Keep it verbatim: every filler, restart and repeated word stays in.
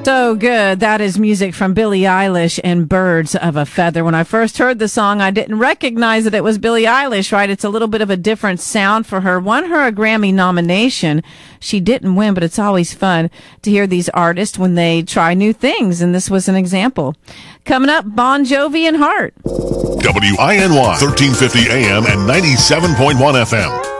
So good. That is music from Billie Eilish and Birds of a Feather. When I first heard the song, I didn't recognize that it was Billie Eilish, right? It's a little bit of a different sound for her. Won her a Grammy nomination. She didn't win, but it's always fun to hear these artists when they try new things, and this was an example. Coming up, Bon Jovi and Heart. W I N Y, thirteen fifty A M and ninety-seven point one F M.